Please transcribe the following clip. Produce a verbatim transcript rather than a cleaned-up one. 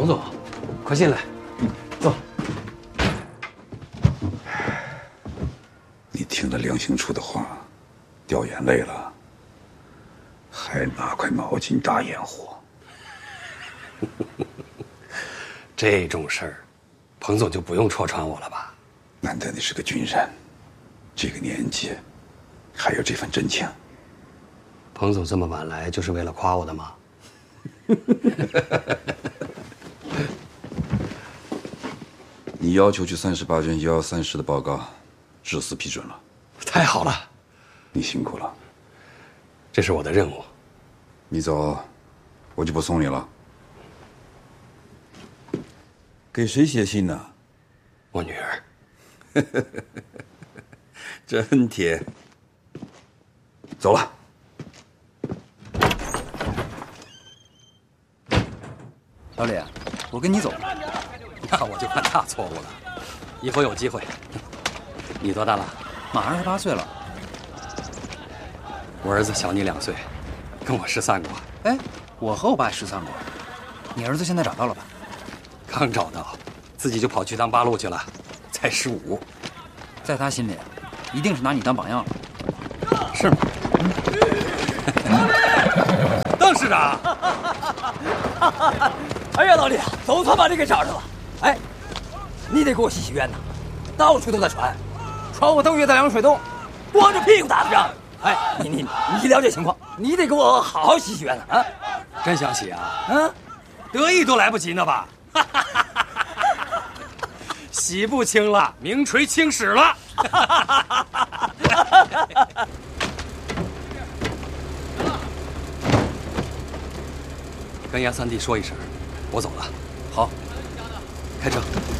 彭总，快进来，坐。 你听了梁兴初的话，掉眼泪了，还拿块毛巾打掩护。 这种事儿，彭总就不用戳穿我了吧？ 难得你是个军人，这个年纪，还有这份真情。 彭总这么晚来，就是为了夸我的吗？ 你要求去三十八军幺幺三师的报告，致司批准了。 太好了， 你辛苦了。 这是我的任务。 你走，我就不送你了。给谁写信呢？ 我女儿。 真甜。走了。 老李，我跟你走。 那我就犯大错误了。以后有机会。你多大了？ 马上十八岁了。 我儿子小你两岁，跟我失散过。 哎，我和我爸失散过。你儿子现在找到了吧？ 刚找到，自己就跑去当八路去了，才十五。 在他心里，一定是拿你当榜样了。 是吗？邓市长。 哎呀，老李，总算把你给找着了。哎，你得给我洗洗冤呐，到处都在传，传我邓岳在凉水洞光着屁股打的仗。哎，你你你了解情况，你得给我好好洗洗冤呐啊！ 真想洗啊？ 嗯， 得意都来不及呢吧？洗不清了，名垂青史了。跟杨三弟说一声，我走了。 好， 开车。